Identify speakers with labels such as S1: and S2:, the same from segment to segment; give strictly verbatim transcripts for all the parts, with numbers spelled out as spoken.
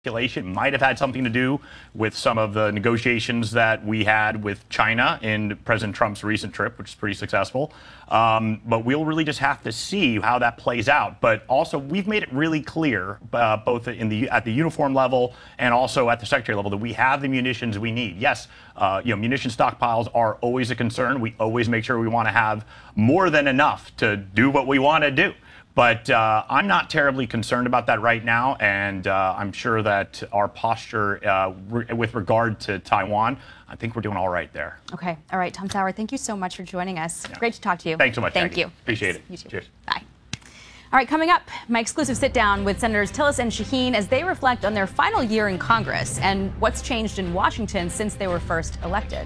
S1: Might have had something to do with some of the negotiations that we had with China in President Trump's recent trip, which is pretty successful. Um, but we'll really just have to see how that plays out. But also, we've made it really clear, uh, both in the at the uniform level and also at the secretary level, that we have the munitions we need. Yes, uh, you know, munition stockpiles are always a concern. We always make sure we want to have more than enough to do what we want to do. But uh, I'm not terribly concerned about that right now, and uh, I'm sure that our posture uh, re- with regard to Taiwan, I think we're doing all right there.
S2: Okay. All right. Tom Sauer, thank you so much for joining us.
S1: Yeah.
S2: Great to talk to you.
S1: Thanks so much.
S2: Thank
S1: Jackie.
S2: you.
S1: Appreciate
S2: Thanks.
S1: it.
S2: You too.
S1: Cheers.
S2: Bye. All right, coming up, my exclusive sit-down with Senators Tillis and Shaheen as they reflect on their final year in Congress and what's changed in Washington since they were first elected.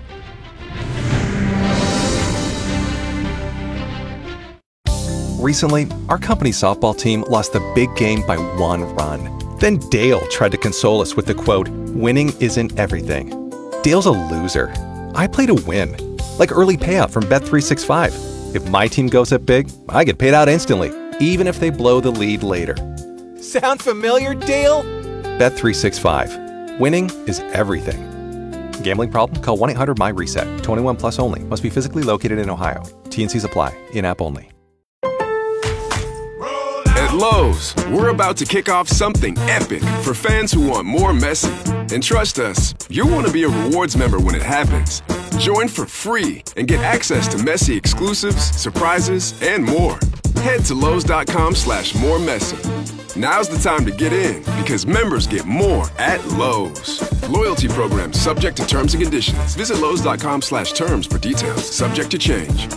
S3: Recently, our company's softball team lost the big game by one run. Then Dale tried to console us with the quote, "Winning isn't everything." Dale's a loser. I play to win. Like early payout from Bet three sixty-five. If my team goes up big, I get paid out instantly, even if they blow the lead later.
S4: Sound familiar, Dale?
S3: Bet three sixty-five. Winning is everything. Gambling problem? Call one eight hundred my reset. twenty-one plus only. Must be physically located in Ohio. T and Cs apply. In-app only.
S5: At Lowe's, we're about to kick off something epic for fans who want more Messi. And trust us, you'll want to be a rewards member when it happens. Join for free and get access to Messi exclusives, surprises, and more. Head to Lowe's.com slash more Messi. Now's the time to get in because members get more at Lowe's. Loyalty program subject to terms and conditions. Visit Lowe's.com slash terms for details. Subject to change.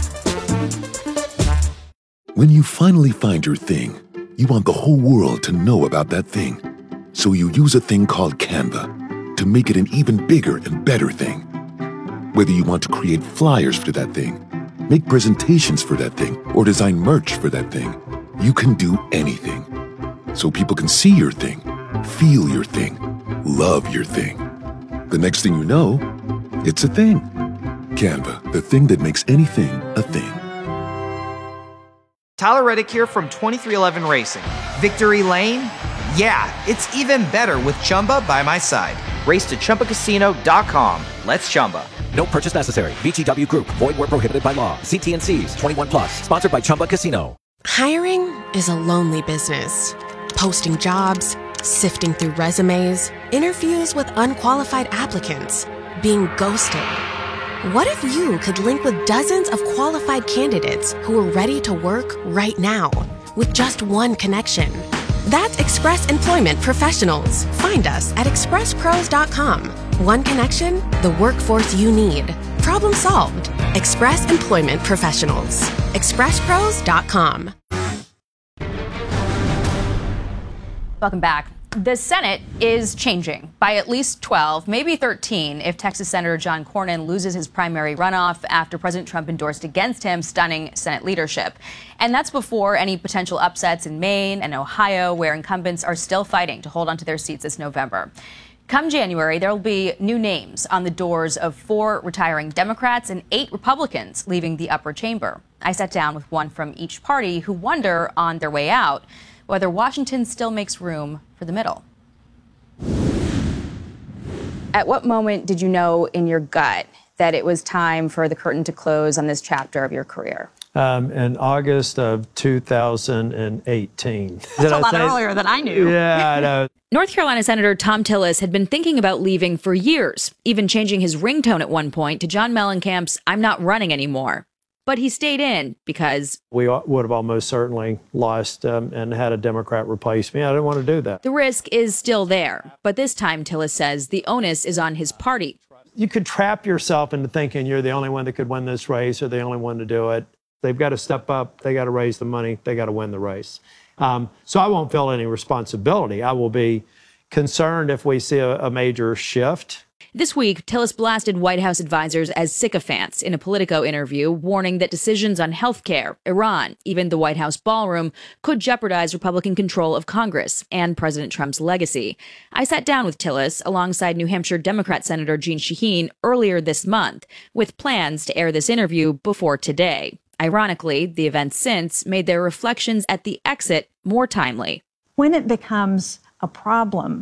S6: When you finally find your thing, you want the whole world to know about that thing. So you use a thing called Canva to make it an even bigger and better thing. Whether you want to create flyers for that thing, make presentations for that thing, or design merch for that thing, you can do anything. So people can see your thing, feel your thing, love your thing. The next thing you know, it's a thing. Canva, the thing that makes anything a thing.
S7: Tyler Reddick here from twenty-three eleven Racing. Victory Lane? Yeah, it's even better with Chumba by my side. Race to Chumba Casino dot com. Let's Chumba.
S8: No purchase necessary. V G W Group. Void where prohibited by law. See T and Cs. twenty-one plus. Sponsored by Chumba Casino.
S9: Hiring is a lonely business. Posting jobs, sifting through resumes, interviews with unqualified applicants, being ghosted. What if you could link with dozens of qualified candidates who are ready to work right now with just one connection? That's Express Employment Professionals. Find us at express pros dot com. One connection, the workforce you need. Problem solved. Express Employment Professionals. express pros dot com.
S2: Welcome back. The Senate is changing by at least twelve, maybe thirteen, if Texas Senator John Cornyn loses his primary runoff after President Trump endorsed against him, stunning Senate leadership. And that's before any potential upsets in Maine and Ohio, where incumbents are still fighting to hold onto their seats this November. Come January, there will be new names on the doors of four retiring Democrats and eight Republicans leaving the upper chamber. I sat down with one from each party who wonder on their way out whether Washington still makes room for the middle. At what moment did you know in your gut that it was time for the curtain to close on this chapter of your career?
S10: Um, in August of two thousand eighteen.
S2: That's
S10: Did
S2: a
S10: I
S2: lot
S10: say-
S2: earlier than I knew.
S10: Yeah, I know.
S2: North Carolina Senator Thom Tillis had been thinking about leaving for years, even changing his ringtone at one point to John Mellencamp's "I'm not running anymore." But he stayed in because
S10: We would have almost certainly lost um, and had a Democrat replace me. I didn't want to do that.
S2: the risk is still there. But this time, Tillis says the onus is on his party.
S10: You could trap yourself into thinking you're the only one that could win this race or the only one to do it. They've got to step up. They got to raise the money. They got to win the race. Um, so I won't feel any responsibility. I will be concerned if we see a, a major shift.
S2: This week, Tillis blasted White House advisors as sycophants in a Politico interview, warning that decisions on health care, Iran, even the White House ballroom, could jeopardize Republican control of Congress and President Trump's legacy. I sat down with Tillis alongside New Hampshire Democrat Senator Jeanne Shaheen earlier this month, with plans to air this interview before today. Ironically, the events since made their reflections at the exit more timely.
S11: When it becomes a problem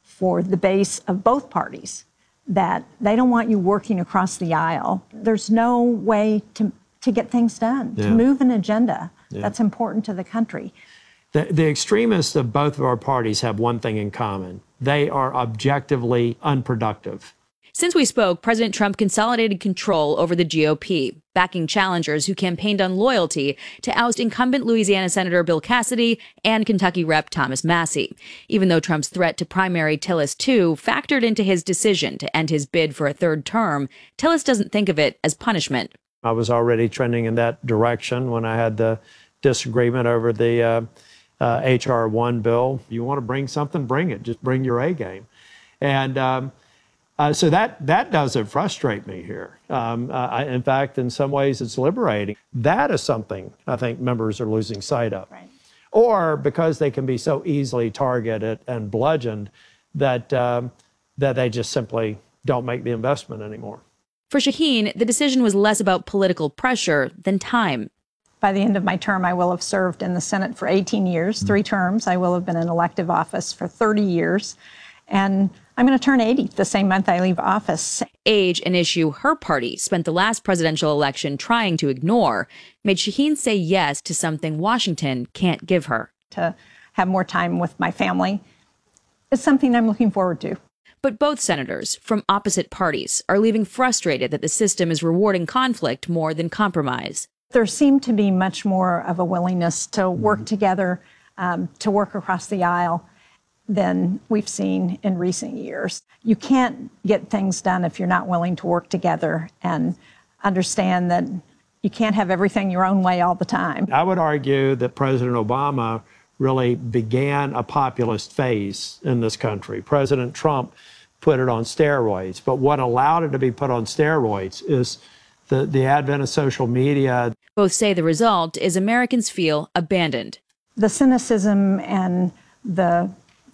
S11: for the base of both parties, that they don't want you working across the aisle. There's no way to, to get things done,
S10: Yeah.
S11: to move an agenda
S10: Yeah.
S11: that's important to the country.
S10: The, the extremists of both of our parties have one thing in common. They are objectively unproductive.
S2: Since we spoke, President Trump consolidated control over the G O P, backing challengers who campaigned on loyalty to oust incumbent Louisiana Senator Bill Cassidy and Kentucky Representative Thomas Massie. Even though Trump's threat to primary Tillis two factored into his decision to end his bid for a third term, Tillis doesn't think of it as punishment.
S10: I was already trending in that direction when I had the disagreement over the uh, uh, H R one bill. You want to bring something, bring it. Just bring your A game. And um, uh, so that, that doesn't frustrate me here. Um, uh, I, in fact, in some ways, it's liberating. That is something I think members are losing sight of.
S11: Right.
S10: Or because they can be so easily targeted and bludgeoned that, um, that they just simply don't make the investment anymore.
S2: For Shaheen, the decision was less about political pressure than time.
S11: By the end of my term, I will have served in the Senate for eighteen years, three terms. I will have been in elective office for thirty years. And I'm going to turn eighty the same month I leave office.
S2: Age, an issue her party spent the last presidential election trying to ignore, made Shaheen say yes to something Washington can't give her.
S11: To have more time with my family is something I'm looking forward to.
S2: But both senators from opposite parties are leaving frustrated that the system is rewarding conflict more than compromise.
S11: There seemed to be much more of a willingness to work together, um, to work across the aisle than we've seen in recent years. You can't get things done if you're not willing to work together and understand that you can't have everything your own way all the time.
S10: I would argue that President Obama really began a populist phase in this country. President Trump put it on steroids, but what allowed it to be put on steroids is the, the advent of social media.
S2: Both say the result is Americans feel abandoned.
S11: The cynicism and the,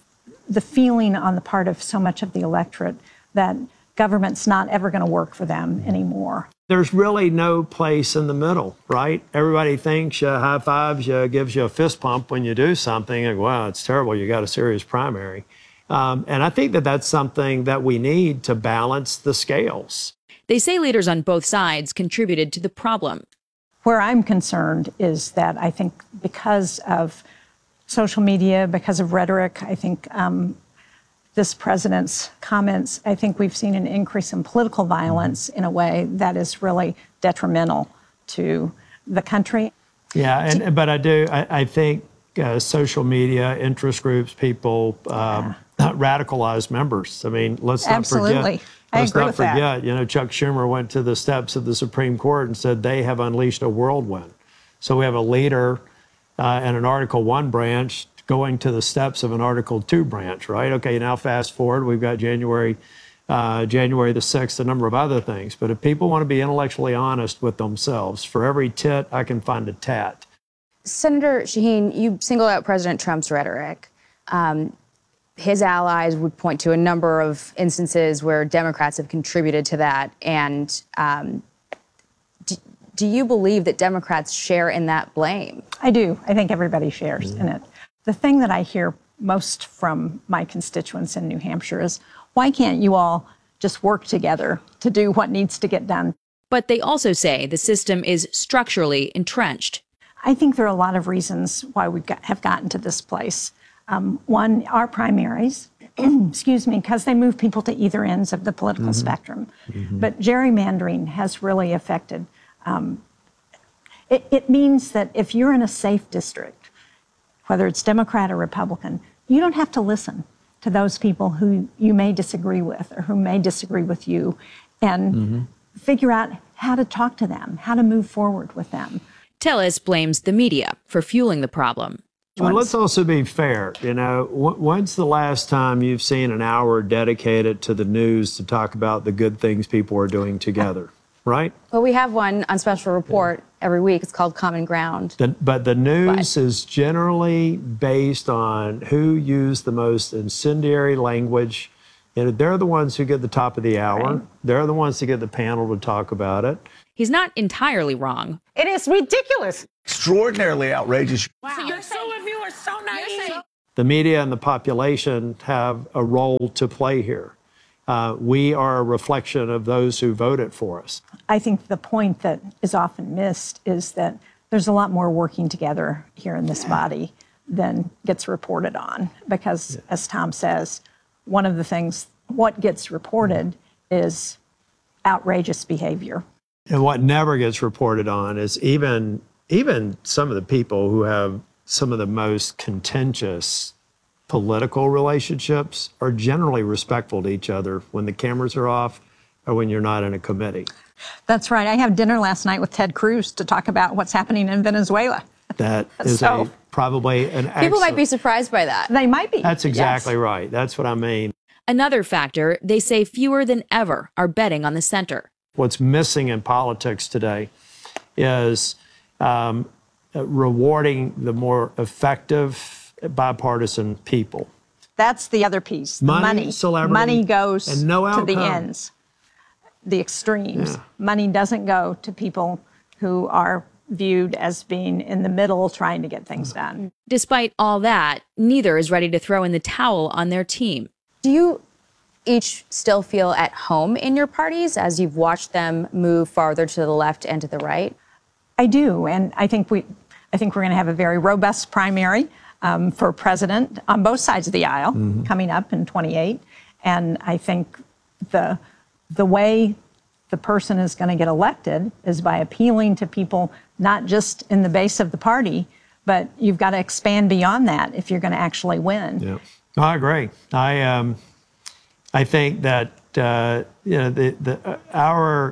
S11: the feeling on the part of so much of the electorate that government's not ever going to work for them anymore.
S10: There's really no place in the middle, right? Everybody thinks you, high fives you, gives you a fist pump when you do something. And, wow, it's terrible. You got a serious primary. Um, and I think that that's something that we need to balance the scales.
S2: They say leaders on both sides contributed to the problem.
S11: Where I'm concerned is that I think because of social media, because of rhetoric, I think um, this president's comments, I think we've seen an increase in political violence in a way that is really detrimental to the country.
S10: Yeah, and but I do, I, I think uh, social media, interest groups, people uh, yeah. radicalize members. I mean, let's not
S11: Absolutely.
S10: forget.
S11: I
S10: Let's
S11: agree
S10: not
S11: with
S10: forget,
S11: that.
S10: you know, Chuck Schumer went to the steps of the Supreme Court and said they have unleashed a whirlwind. So we have a leader uh, in an Article One branch going to the steps of an Article Two branch, right? Okay, now fast forward, we've got January, uh, January the sixth, a number of other things. But if people want to be intellectually honest with themselves, for every tit, I can find a tat.
S12: Senator Shaheen, you singled out President Trump's rhetoric. Um, his allies would point to a number of instances where Democrats have contributed to that. And um, do, do you believe that Democrats share in that blame?
S11: I do. I think everybody shares mm. in it. The thing that I hear most from my constituents in New Hampshire is, why can't you all just work together to do what needs to get done?
S2: But they also say the system is structurally entrenched.
S11: I think there are a lot of reasons why we have gotten to this place. Um, one, our primaries, excuse me, because they move people to either ends of the political mm-hmm. spectrum. Mm-hmm. But gerrymandering has really affected. Um, it, it means that if you're in a safe district, whether it's Democrat or Republican, you don't have to listen to those people who you may disagree with or who may disagree with you, and mm-hmm. figure out how to talk to them, how to move forward with them.
S2: Tillis blames the media for fueling the problem.
S10: Well, let's also be fair. You know, when's the last time you've seen an hour dedicated to the news to talk about the good things people are doing together, right?
S12: Well, we have one on Special Report yeah. every week. It's called Common Ground.
S10: The, but the news
S12: but.
S10: is generally based on who used the most incendiary language. You know, they're the ones who get the top of the hour. Right. They're the ones who get the panel to talk about it.
S2: He's not entirely wrong.
S13: It is ridiculous.
S14: Extraordinarily outrageous.
S13: Wow. So, you're so, some of you are so naive.
S10: The media and the population have a role to play here. Uh, we are a reflection of those who voted for us.
S11: I think the point that is often missed is that there's a lot more working together here in this body than gets reported on. Because, yeah. as Tom says, one of the things, what gets reported is outrageous behavior.
S10: And what never gets reported on is even, even some of the people who have some of the most contentious political relationships are generally respectful to each other when the cameras are off or when you're not in a committee.
S11: That's right. I had dinner last night with Ted Cruz to talk about what's happening in Venezuela.
S10: That is so, a, probably an
S2: People might be surprised by that.
S11: They might be.
S10: That's exactly
S11: yes.
S10: right. That's what I mean.
S2: Another factor, they say fewer than ever are betting on the center.
S10: What's missing in politics today is um, rewarding the more effective bipartisan people.
S11: That's the other piece.
S10: Money,
S11: money.
S10: celebrity,
S11: money goes
S10: and no
S11: to the
S10: outcome.
S11: ends, the extremes.
S10: Yeah.
S11: Money doesn't go to people who are viewed as being in the middle trying to get things done.
S2: Despite all that, neither is ready to throw in the towel on their team.
S12: Do you each still feel at home in your parties as you've watched them move farther to the left and to the right?
S11: I do, and I think we, I think we're going to have a very robust primary um, for president on both sides of the aisle mm-hmm. coming up in twenty-eight, and I think the the way the person is going to get elected is by appealing to people not just in the base of the party, but you've got to expand beyond that if you're going to actually win.
S10: Yeah, I agree. I um, I think that uh, you know the the uh, our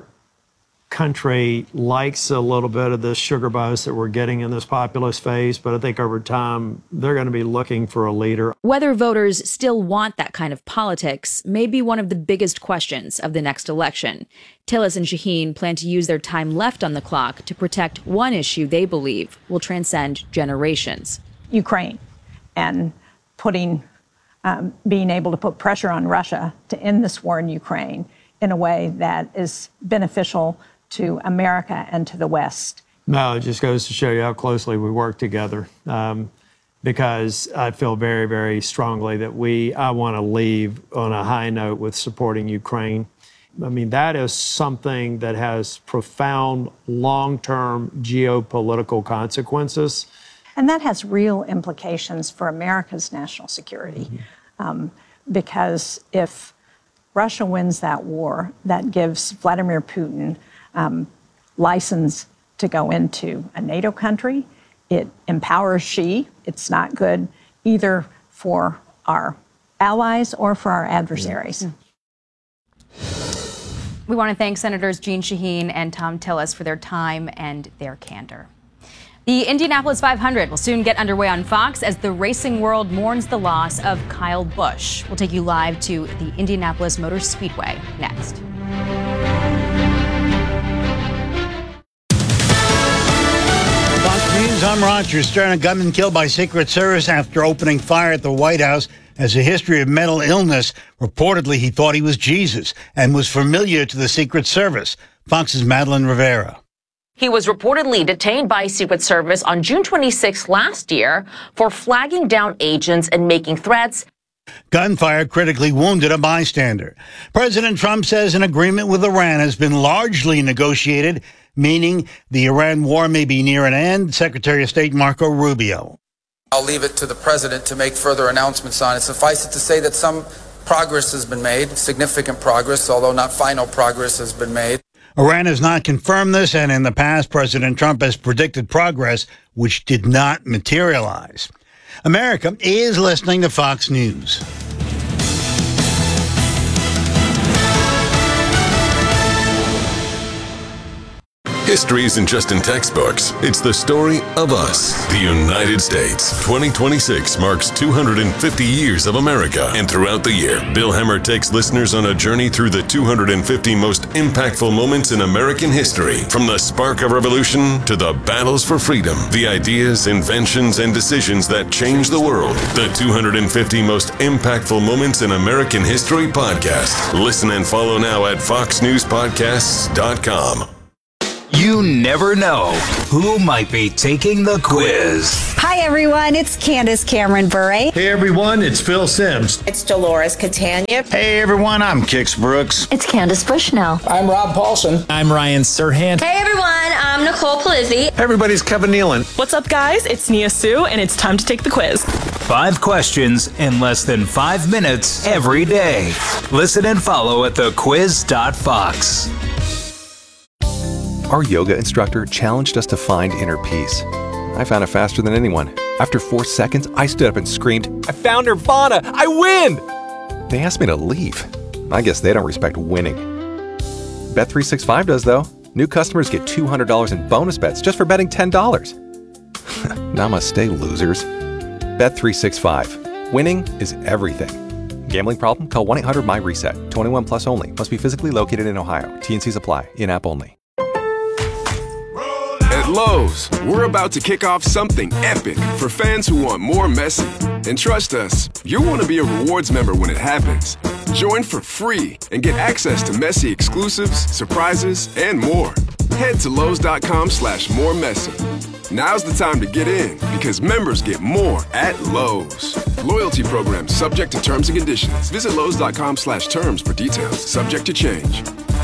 S10: country likes a little bit of this sugar buzz that we're getting in this populist phase, but I think over time they're going to be looking for a leader.
S2: Whether voters still want that kind of politics may be one of the biggest questions of the next election. Tillis and Shaheen plan to use their time left on the clock to protect one issue they believe will transcend generations.
S11: Ukraine, and putting, um, being able to put pressure on Russia to end this war in Ukraine in a way that is beneficial to America and to the West.
S10: No, it just goes to show you how closely we work together. Um, because I feel very, very strongly that we, I want to leave on a high note with supporting Ukraine. I mean, that is something that has profound long-term geopolitical consequences.
S11: And that has real implications for America's national security. Mm-hmm. Um, because if Russia wins that war, that gives Vladimir Putin um, license to go into a NATO country. It empowers Xi. It's not good either for our allies or for our adversaries.
S2: Mm-hmm. We want to thank Senators Jeanne Shaheen and Thom Tillis for their time and their candor. The Indianapolis five hundred will soon get underway on Fox as the racing world mourns the loss of Kyle Busch. We'll take you live to the Indianapolis Motor Speedway next.
S13: Fox News, I'm Roger Stern. A gunman killed by Secret Service after opening fire at the White House has a history of mental illness. Reportedly, he thought he was Jesus and was familiar to the Secret Service. Fox's Madeline Rivera.
S14: He was reportedly detained by Secret Service on June twenty-sixth last year for flagging down agents and making threats.
S13: Gunfire critically wounded a bystander. President Trump says an agreement with Iran has been largely negotiated, meaning the Iran war may be near an end. Secretary of State Marco Rubio.
S15: I'll leave it to the president to make further announcements on it. Suffice it to say that some progress has been made, significant progress, although not final progress has been made.
S13: Iran has not confirmed this, and in the past, President Trump has predicted progress which did not materialize. America is listening to Fox News.
S5: History isn't just in textbooks. It's the story of us, the United States. twenty twenty-six marks two hundred fifty years of America. And throughout the year, Bill Hemmer takes listeners on a journey through the two hundred fifty most impactful moments in American history. From the spark of revolution to the battles for freedom, the ideas, inventions, and decisions that changed the world. The two hundred fifty most impactful moments in American history podcast. Listen and follow now at fox news podcasts dot com.
S16: You never know who might be taking the quiz.
S11: Hi,
S16: everyone, it's Candace Cameron Bure.
S17: Hey everyone, it's Phil Simms.
S18: It's Dolores Catania.
S19: Hey everyone, I'm Kix Brooks.
S20: It's Candace Bushnell.
S21: I'm Rob Paulson.
S22: I'm Ryan Serhant.
S23: Hey everyone, I'm Nicole Polizzi.
S17: Hey everybody, it's Kevin Nealon.
S24: What's up guys, it's Nia Sue and it's time to take the quiz.
S25: Five questions in less than five minutes every day. Listen and follow at the quiz dot fox.
S3: Our yoga instructor challenged us to find inner peace. I found it faster than anyone. After four seconds, I stood up and screamed, "I found Nirvana! I win!" They asked me to leave. I guess they don't respect winning. Bet three sixty-five does, though. New customers get two hundred dollars in bonus bets just for betting ten dollars. Namaste, losers. Bet three sixty-five. Winning is everything. Gambling problem? Call one eight hundred my reset. twenty-one plus only. Must be physically located in Ohio. T and Cs apply. In-app only.
S5: At Lowe's, we're about to kick off something epic for fans who want more Messi. And trust us, you'll want to be a rewards member when it happens. Join for free and get access to Messi exclusives, surprises, and more. Head to Lowe's.com slash more Messi. Now's the time to get in because members get more at Lowe's. Loyalty program subject to terms and conditions. Visit Lowe's.com slash terms for details. Subject to change.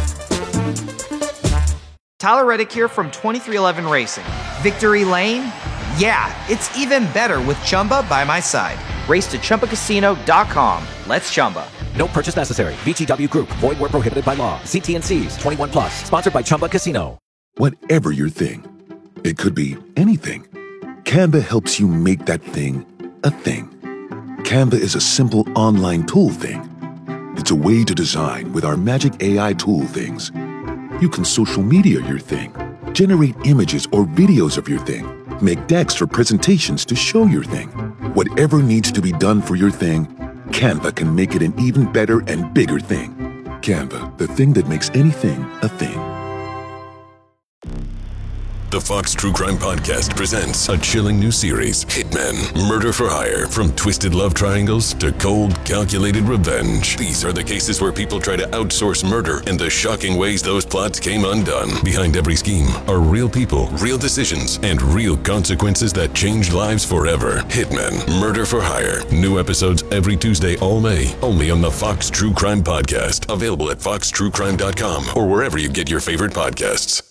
S7: Tyler Reddick here from twenty-three eleven Racing. Victory Lane? Yeah, it's even better with Chumba by my side. Race to Chumba Casino dot com. Let's Chumba.
S8: No purchase necessary. V G W Group. Void where prohibited by law. See T and Cs. twenty-one plus. Sponsored by Chumba Casino.
S6: Whatever your thing, it could be anything. Canva helps you make that thing a thing. Canva is a simple online tool thing. It's a way to design with our magic A I tool things. You can social media your thing, generate images or videos of your thing, make decks for presentations to show your thing. Whatever needs to be done for your thing, Canva can make it an even better and bigger thing. Canva, the thing that makes anything a thing.
S26: The Fox True Crime Podcast presents a chilling new series, Hitmen, Murder for Hire. From twisted love triangles to cold, calculated revenge. These are the cases where people try to outsource murder and the shocking ways those plots came undone. Behind every scheme are real people, real decisions, and real consequences that change lives forever. Hitmen, Murder for Hire. New episodes every Tuesday all May, only on the Fox True Crime Podcast. Available at fox true crime dot com or wherever you get your favorite podcasts.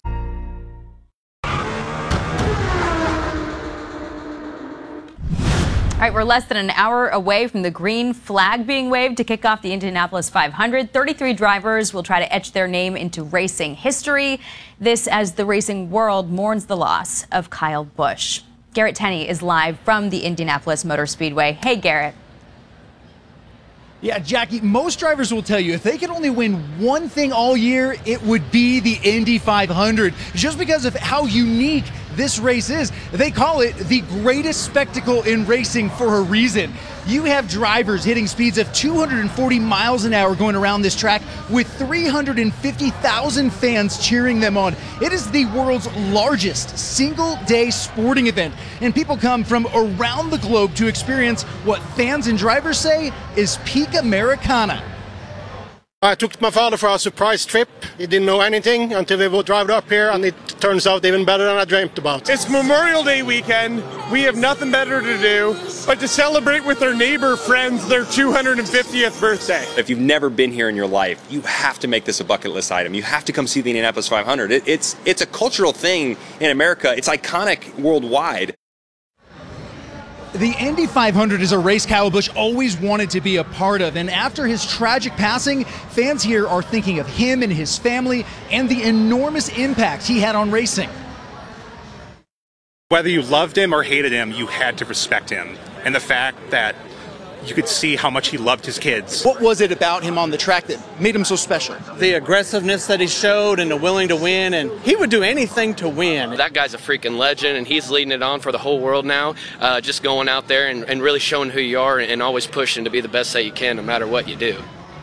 S2: All right, we're less than an hour away from the green flag being waved to kick off the Indianapolis five hundred. thirty-three drivers will try to etch their name into racing history. This as the racing world mourns the loss of Kyle Busch. Garrett Tenney is live from the Indianapolis Motor Speedway. Hey, Garrett.
S27: Yeah, Jackie, most drivers will tell you if they could only win one thing all year, it would be the Indy five hundred, just because of how unique this race is. They call it the greatest spectacle in racing for a reason. You have drivers hitting speeds of two hundred forty miles an hour going around this track with three hundred fifty thousand fans cheering them on. It is the world's largest single-day sporting event, and people come from around the globe to experience what fans and drivers say is peak Americana.
S28: I took my father for a surprise trip. He didn't know anything until we would drive up here, and it turns out even better than I dreamt about.
S29: It's Memorial Day weekend. We have nothing better to do but to celebrate with their neighbor friends their two hundred fiftieth birthday.
S30: If you've never been here in your life, you have to make this a bucket list item. You have to come see the Indianapolis five hundred. It, it's, it's a cultural thing in America. It's iconic worldwide.
S27: The Indy five hundred is a race Kyle Busch always wanted to be a part of, and after his tragic passing, fans here are thinking of him and his family and the enormous impact he had on racing.
S31: Whether you loved him or hated him, you had to respect him, and the fact that you could see how much he loved his kids.
S27: What was it about him on the track that made him so special?
S32: The aggressiveness that he showed and the willing to win, and he would do anything to win.
S33: That guy's a freaking legend, and he's leading it on for the whole world now. Uh, just going out there and, and really showing who you are and always pushing to be the best that you can no matter what you do.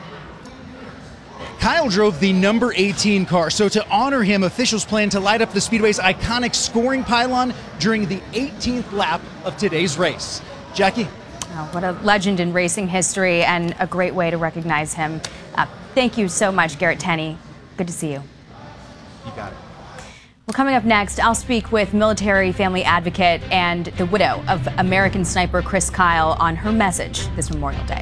S27: Kyle drove the number eighteen car, so to honor him, officials plan to light up the Speedway's iconic scoring pylon during the eighteenth lap of today's race. Jackie?
S2: Oh, what a legend in racing history and a great way to recognize him. Uh, thank you so much, Garrett Tenney. Good to see you.
S27: You got it.
S2: Well, coming up next, I'll speak with military family advocate and the widow of American sniper Chris Kyle on her message this Memorial Day.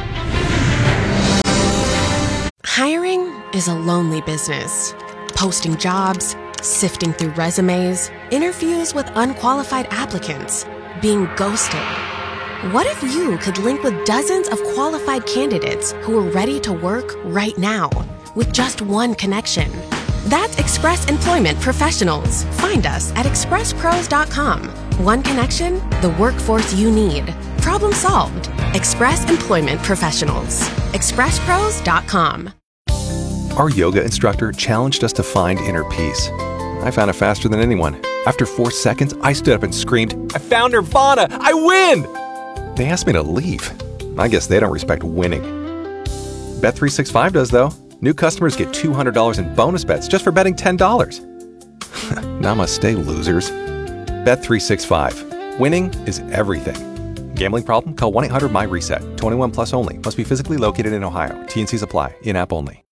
S1: Hiring is a lonely business. Posting jobs, sifting through resumes, interviews with unqualified applicants, being ghosted. What if you could link with dozens of qualified candidates who are ready to work right now with just one connection? That's Express Employment Professionals. Find us at express pros dot com. One connection, the workforce you need. Problem solved. Express Employment Professionals. express pros dot com.
S3: Our yoga instructor challenged us to find inner peace. I found it faster than anyone. After four seconds, I stood up and screamed, "I found Nirvana! I win!" They asked me to leave. I guess they don't respect winning. Bet three sixty-five does, though. New customers get two hundred dollars in bonus bets just for betting ten dollars. Namaste, losers. Bet three sixty-five. Winning is everything. Gambling problem? Call one eight hundred my reset. twenty-one plus only. Must be physically located in Ohio. T and Cs apply. In-app only.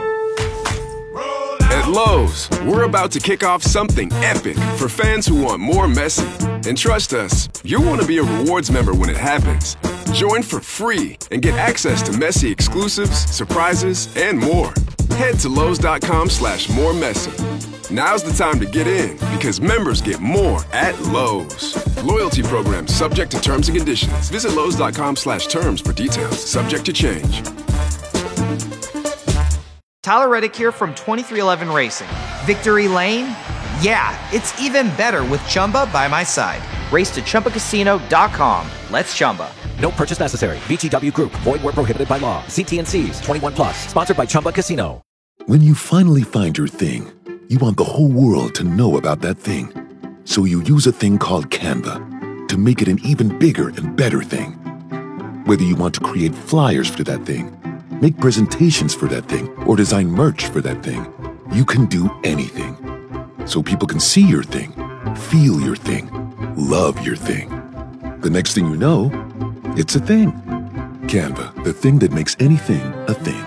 S5: At Lowe's, we're about to kick off something epic for fans who want more Messi. And trust us, you'll want to be a rewards member when it happens. Join for free and get access to Messi exclusives, surprises, and more. Head to Lowe's.com slash more Messi. Now's the time to get in because members get more at Lowe's. Loyalty program subject to terms and conditions. Visit Lowe's.com slash terms for details. Subject to change.
S7: Tyler Reddick here from twenty-three eleven Racing. Victory Lane? Yeah, it's even better with Chumba by my side. Race to Chumba Casino dot com. Let's Chumba.
S8: No purchase necessary. V G W Group. Void where prohibited by law. See T and Cs. twenty-one plus. Sponsored by Chumba Casino.
S6: When you finally find your thing, you want the whole world to know about that thing. So you use a thing called Canva to make it an even bigger and better thing. Whether you want to create flyers for that thing, make presentations for that thing, or design merch for that thing, you can do anything. So people can see your thing, feel your thing, love your thing. The next thing you know, it's a thing. Canva, the thing that makes anything a thing.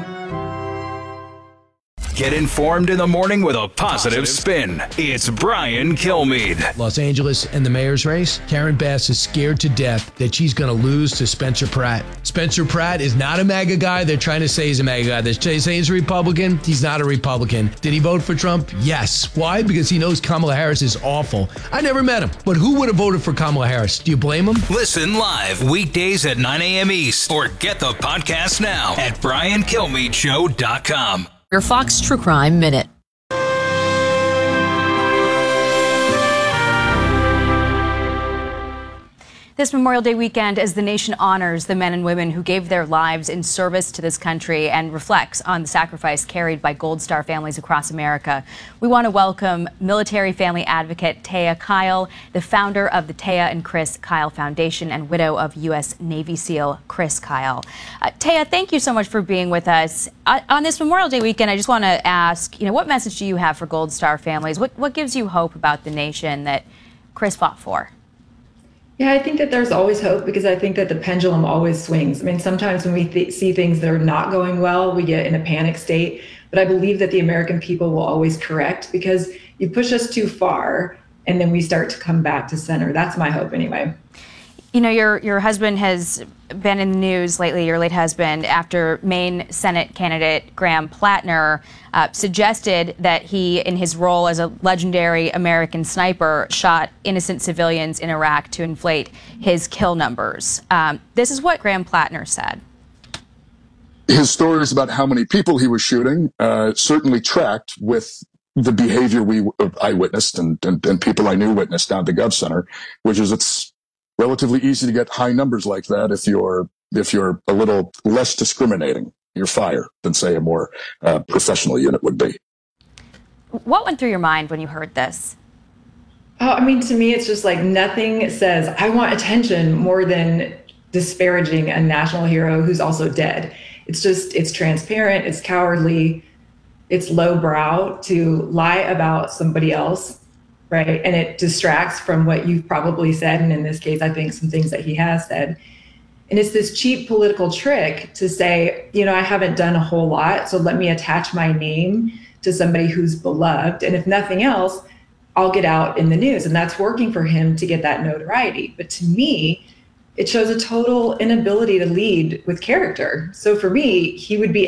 S25: Get informed in the morning with a positive spin. It's Brian Kilmeade.
S4: Los Angeles and the mayor's race. Karen Bass is scared to death that she's going to lose to Spencer Pratt. Spencer Pratt is not a MAGA guy. They're trying to say he's a MAGA guy. They're saying he's a Republican. He's not a Republican. Did he vote for Trump? Yes. Why? Because he knows Kamala Harris is awful. I never met him, but who would have voted for Kamala Harris? Do you blame him?
S25: Listen live weekdays at nine a.m. East or get the podcast now at brian kilmeade show dot com.
S9: Your Fox True Crime Minute.
S2: This Memorial Day weekend, as the nation honors the men and women who gave their lives in service to this country and reflects on the sacrifice carried by Gold Star families across America, we want to welcome military family advocate Taya Kyle, the founder of the Taya and Chris Kyle Foundation and widow of U S Navy SEAL Chris Kyle. Uh, Taya, thank you so much for being with us. Uh, on this Memorial Day weekend, I just want to ask, you know, what message do you have for Gold Star families? What, what gives you hope about the nation that Chris fought for?
S10: Yeah, I think that there's always hope because I think that the pendulum always swings. I mean, sometimes when we th- see things that are not going well, we get in a panic state. But I believe that the American people will always correct because you push us too far and then we start to come back to center. That's my hope anyway.
S2: You know, your your husband has been in the news lately, your late husband, after Maine Senate candidate Graham Plattner uh, suggested that he, in his role as a legendary American sniper, shot innocent civilians in Iraq to inflate his kill numbers. Um, this is what Graham Plattner said.
S11: His stories about how many people he was shooting uh, certainly tracked with the behavior we I witnessed and, and, and people I knew witnessed down at the Gov Center, which is it's relatively easy to get high numbers like that if you're if you're a little less discriminating your fire than, say, a more uh, professional unit would be.
S2: What went through your mind when you heard this?
S10: Oh, I mean, to me, it's just like nothing says I want attention more than disparaging a national hero who's also dead. It's just it's transparent. It's cowardly. It's lowbrow to lie about somebody else. Right. And it distracts from what you've probably said. And in this case, I think some things that he has said. And it's this cheap political trick to say, you know, I haven't done a whole lot, so let me attach my name to somebody who's beloved. And if nothing else, I'll get out in the news. And that's working for him to get that notoriety. But to me, it shows a total inability to lead with character. So for me, he would be